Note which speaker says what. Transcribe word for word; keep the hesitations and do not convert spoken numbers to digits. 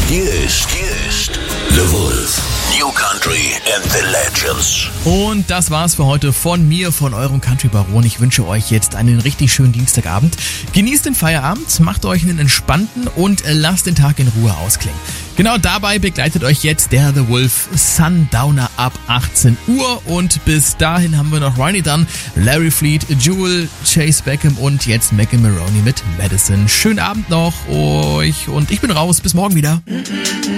Speaker 1: Hier ist, hier ist The Wolf. New Country and the Legends.
Speaker 2: Und das war's für heute von mir, von eurem Country Baron. Ich wünsche euch jetzt einen richtig schönen Dienstagabend. Genießt den Feierabend, macht euch einen entspannten und lasst den Tag in Ruhe ausklingen. Genau dabei begleitet euch jetzt der The Wolf Sundowner ab achtzehn Uhr. Und bis dahin haben wir noch Ronnie Dunn, Larry Fleet, Jewel, Chase Beckham und jetzt Megan Maroney mit Madison. Schönen Abend noch euch und ich bin raus. Bis morgen wieder.